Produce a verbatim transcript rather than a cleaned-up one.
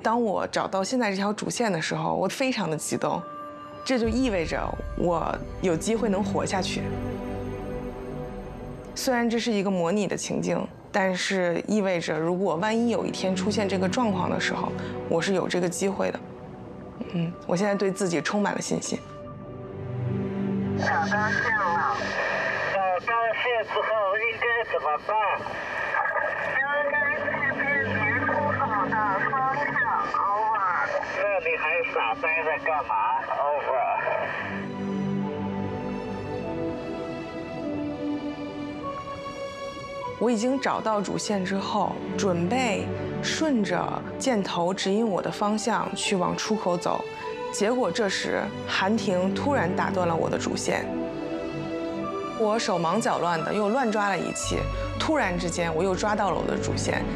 当我找到现在这条主线的时候，我非常的激动，这就意味着我有机会能活下去。虽然这是一个模拟的情境，但是意味着如果万一有一天出现这个状况的时候，我是有这个机会的。嗯，我现在对自己充满了信心。 找到线了，找到线之后应该怎么办？应该去偏离出口的方向 ，over。那你还傻呆着干嘛 ？over。 我已经找到主线之后，准备顺着箭头指引我的方向去往出口走，结果这时韩婷突然打断了我的主线。我手忙脚乱的又乱抓了一气，突然之间我又抓到了我的主线，